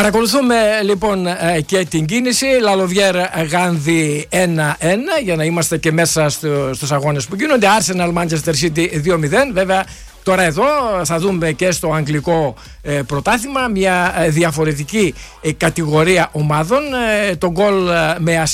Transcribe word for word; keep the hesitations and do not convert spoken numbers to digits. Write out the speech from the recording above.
Παρακολουθούμε λοιπόν και την κίνηση. Λαλοβιέρ Γάνδη ένα ένα για να είμαστε και μέσα στο, στους αγώνες που γίνονται. Arsenal Manchester City δύο μηδέν. Βέβαια τώρα εδώ θα δούμε και στο αγγλικό ε, πρωτάθλημα μια ε, διαφορετική ε, κατηγορία ομάδων. Ε, το γκολ ε, με